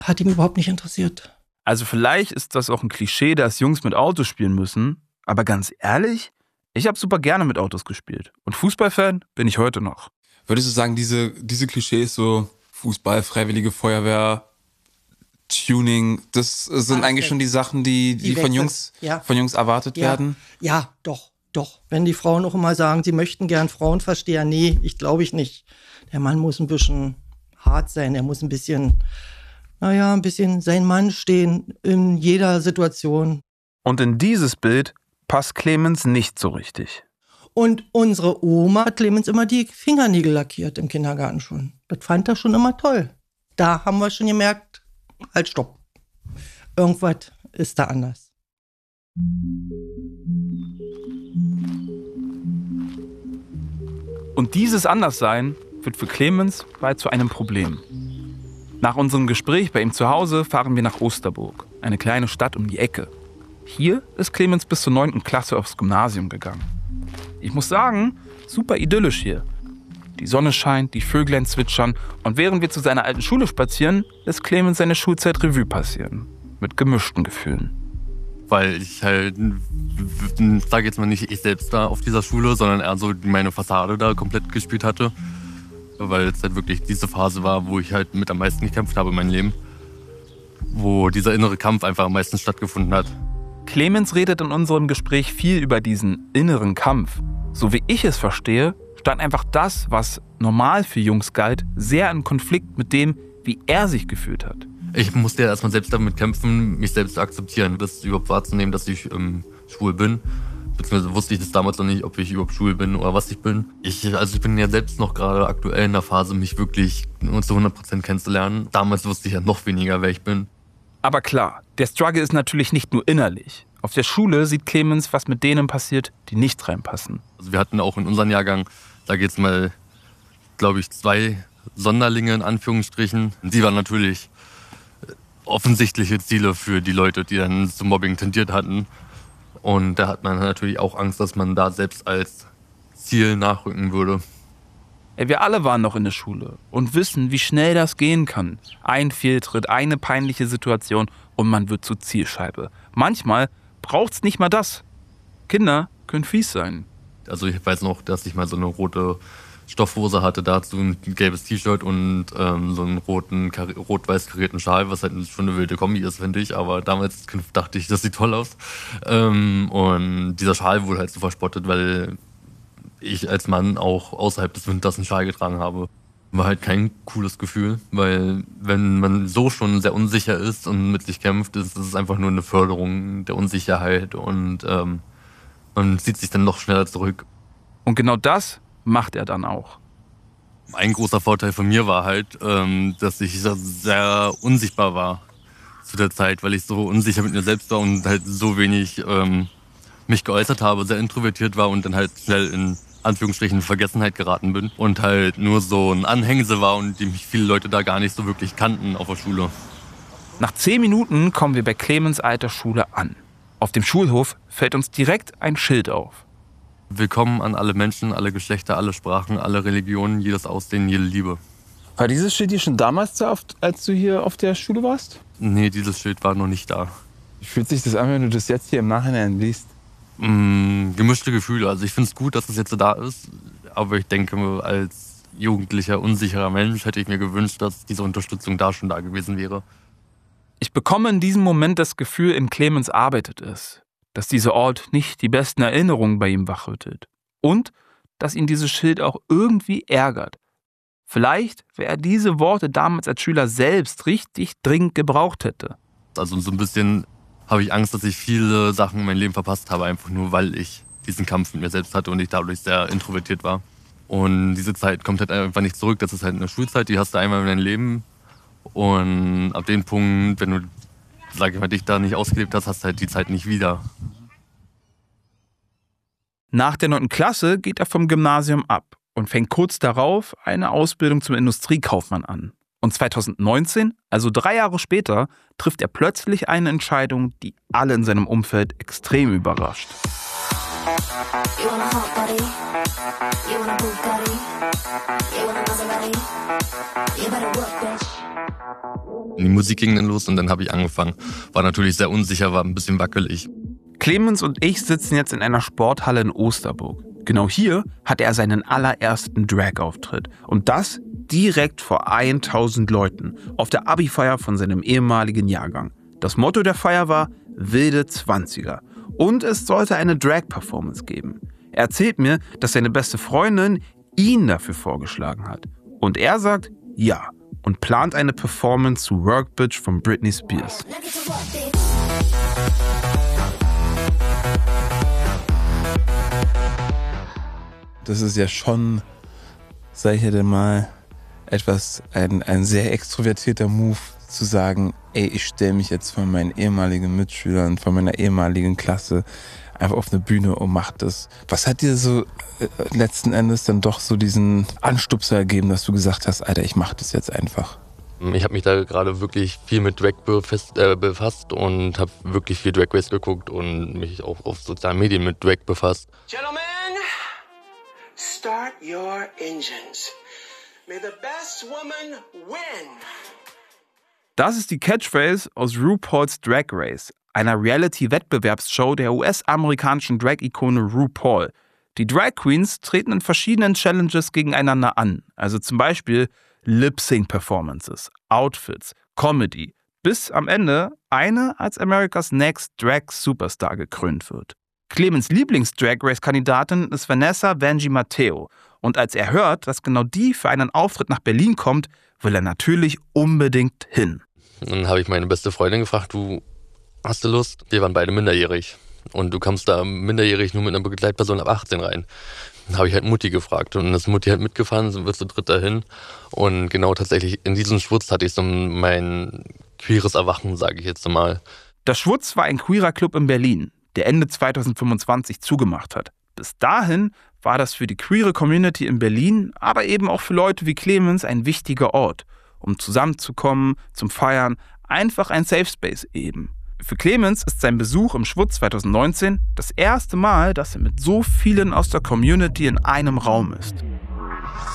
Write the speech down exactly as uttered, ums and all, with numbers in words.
Hat ihn überhaupt nicht interessiert. Also vielleicht ist das auch ein Klischee, dass Jungs mit Autos spielen müssen. Aber ganz ehrlich, ich habe super gerne mit Autos gespielt. Und Fußballfan bin ich heute noch. Würdest du sagen, diese, diese Klischees, so Fußball, Freiwillige Feuerwehr, Tuning, das sind Alles eigentlich weg. schon die Sachen, die, die, Die von, weg Jungs, sind. Ja. von Jungs erwartet Ja, werden? ja, doch, doch. Wenn die Frauen auch immer sagen, sie möchten gern Frauenversteher, nee, ich glaube ich nicht. Der Mann muss ein bisschen hart sein, er muss ein bisschen, naja, ein bisschen sein Mann stehen in jeder Situation. Und in dieses Bild passt Clemens nicht so richtig. Und unsere Oma hat Clemens immer die Fingernägel lackiert im Kindergarten schon. Das fand er schon immer toll. Da haben wir schon gemerkt, halt stopp. Irgendwas ist da anders. Und dieses Anderssein wird für Clemens bald zu einem Problem. Nach unserem Gespräch bei ihm zu Hause fahren wir nach Osterburg, eine kleine Stadt um die Ecke. Hier ist Clemens bis zur neunten Klasse aufs Gymnasium gegangen. Ich muss sagen, super idyllisch hier. Die Sonne scheint, die Vöglein zwitschern und während wir zu seiner alten Schule spazieren, lässt Clemens seine Schulzeit Revue passieren. Mit gemischten Gefühlen. Weil ich halt, sage jetzt mal nicht ich selbst da auf dieser Schule, sondern eher so meine Fassade da komplett gespielt hatte. Weil es halt wirklich diese Phase war, wo ich halt mit am meisten gekämpft habe in meinem Leben. Wo dieser innere Kampf einfach am meisten stattgefunden hat. Clemens redet in unserem Gespräch viel über diesen inneren Kampf. So wie ich es verstehe, stand einfach das, was normal für Jungs galt, sehr in Konflikt mit dem, wie er sich gefühlt hat. Ich musste ja erstmal selbst damit kämpfen, mich selbst zu akzeptieren, das überhaupt wahrzunehmen, dass ich ähm, schwul bin. Beziehungsweise wusste ich das damals noch nicht, ob ich überhaupt schwul bin oder was ich bin. Ich, also ich bin ja selbst noch gerade aktuell in der Phase, mich wirklich nur zu hundert Prozent kennenzulernen. Damals wusste ich ja noch weniger, wer ich bin. Aber klar, der Struggle ist natürlich nicht nur innerlich. Auf der Schule sieht Clemens, was mit denen passiert, die nicht reinpassen. Also wir hatten auch in unserem Jahrgang, da geht's mal, glaube ich, zwei Sonderlinge in Anführungsstrichen. Die waren natürlich offensichtliche Ziele für die Leute, die dann zum Mobbing tendiert hatten. Und da hat man natürlich auch Angst, dass man da selbst als Ziel nachrücken würde. Ey, wir alle waren noch in der Schule und wissen, wie schnell das gehen kann. Ein Fehltritt, eine peinliche Situation und man wird zur Zielscheibe. Manchmal braucht's nicht mal das. Kinder können fies sein. Also ich weiß noch, dass ich mal so eine rote Stoffhose hatte, dazu ein gelbes T-Shirt und ähm, so einen roten, rot-weiß karierten Schal, was halt schon eine wilde Kombi ist, finde ich. Aber damals dachte ich, das sieht toll aus. Ähm, und dieser Schal wurde halt so verspottet, weil ich als Mann auch außerhalb des Winters einen Schal getragen habe. War halt kein cooles Gefühl, weil wenn man so schon sehr unsicher ist und mit sich kämpft, ist es einfach nur eine Förderung der Unsicherheit und ähm, man zieht sich dann noch schneller zurück. Und genau das macht er dann auch. Ein großer Vorteil von mir war halt, ähm, dass ich sehr unsichtbar war zu der Zeit, weil ich so unsicher mit mir selbst war und halt so wenig ähm, mich geäußert habe, sehr introvertiert war und dann halt schnell in Anführungsstrichen Vergessenheit geraten bin und halt nur so ein Anhängsel war und die mich viele Leute da gar nicht so wirklich kannten auf der Schule. Nach zehn Minuten kommen wir bei Clemens alter Schule an. Auf dem Schulhof fällt uns direkt ein Schild auf. Willkommen an alle Menschen, alle Geschlechter, alle Sprachen, alle Religionen, jedes Aussehen, jede Liebe. War dieses Schild hier schon damals da, als du hier auf der Schule warst? Nee, dieses Schild war noch nicht da. Wie fühlt sich das an, wenn du das jetzt hier im Nachhinein liest? Mm, gemischte Gefühle. Also ich finde es gut, dass es jetzt da ist, aber ich denke, als jugendlicher, unsicherer Mensch hätte ich mir gewünscht, dass diese Unterstützung da schon da gewesen wäre. Ich bekomme in diesem Moment das Gefühl, in Clemens arbeitet es, dass dieser Ort nicht die besten Erinnerungen bei ihm wachrüttelt und dass ihn dieses Schild auch irgendwie ärgert. Vielleicht, wer er diese Worte damals als Schüler selbst richtig dringend gebraucht hätte. Also so ein bisschen habe ich Angst, dass ich viele Sachen in meinem Leben verpasst habe, einfach nur weil ich diesen Kampf mit mir selbst hatte und ich dadurch sehr introvertiert war. Und diese Zeit kommt halt einfach nicht zurück. Das ist halt eine Schulzeit, die hast du einmal in deinem Leben. Und ab dem Punkt, wenn du, sag ich mal, dich da nicht ausgelebt hast, hast du halt die Zeit nicht wieder. Nach der neunten Klasse geht er vom Gymnasium ab und fängt kurz darauf eine Ausbildung zum Industriekaufmann an. Und zweitausendneunzehn, also drei Jahre später, trifft er plötzlich eine Entscheidung, die alle in seinem Umfeld extrem überrascht. You want a hot body? You want a Bugatti? You want a Maserati? You better work, bitch. Die Musik ging dann los und dann habe ich angefangen. War natürlich sehr unsicher, war ein bisschen wackelig. Clemens und ich sitzen jetzt in einer Sporthalle in Osterburg. Genau hier hat er seinen allerersten Drag-Auftritt. Und das direkt vor tausend Leuten auf der Abi-Feier von seinem ehemaligen Jahrgang. Das Motto der Feier war wilde Zwanziger. Und es sollte eine Drag-Performance geben. Er erzählt mir, dass seine beste Freundin ihn dafür vorgeschlagen hat. Und er sagt ja und plant eine Performance zu Work Bitch von Britney Spears. Das ist ja schon, sag ich dir mal, etwas, ein, ein sehr extrovertierter Move, zu sagen, ey, ich stelle mich jetzt von meinen ehemaligen Mitschülern, von meiner ehemaligen Klasse einfach auf eine Bühne und mach das. Was hat dir so äh, letzten Endes dann doch so diesen Anstupser ergeben, dass du gesagt hast, Alter, ich mach das jetzt einfach? Ich habe mich da gerade wirklich viel mit Drag befasst, äh, befasst und habe wirklich viel Drag Race geguckt und mich auch auf sozialen Medien mit Drag befasst. Gentlemen, start your engines. May the best woman win. Das ist die Catchphrase aus RuPaul's Drag Race, einer Reality-Wettbewerbsshow der U S-amerikanischen Drag-Ikone RuPaul. Die Drag Queens treten in verschiedenen Challenges gegeneinander an, also zum Beispiel Lip-Sync-Performances, Outfits, Comedy, bis am Ende eine als America's Next Drag Superstar gekrönt wird. Clemens Lieblings-Drag Race-Kandidatin ist Vanessa Vanjie Matteo. Und als er hört, dass genau die für einen Auftritt nach Berlin kommt, will er natürlich unbedingt hin. Dann habe ich meine beste Freundin gefragt, du, hast du Lust? Wir waren beide minderjährig. Und du kommst da minderjährig nur mit einer Begleitperson ab achtzehn rein. Dann habe ich halt Mutti gefragt. Und das Mutti hat mitgefahren, sind wir zu dritt dahin. Und genau tatsächlich in diesem Schwutz hatte ich so mein queeres Erwachen, sage ich jetzt mal. Der Schwutz war ein queerer Club in Berlin, der Ende zweitausendfünfundzwanzig zugemacht hat. Bis dahin war das für die queere Community in Berlin, aber eben auch für Leute wie Clemens ein wichtiger Ort, um zusammenzukommen, zum Feiern, einfach ein Safe Space eben. Für Clemens ist sein Besuch im Schwutz zweitausendneunzehn das erste Mal, dass er mit so vielen aus der Community in einem Raum ist.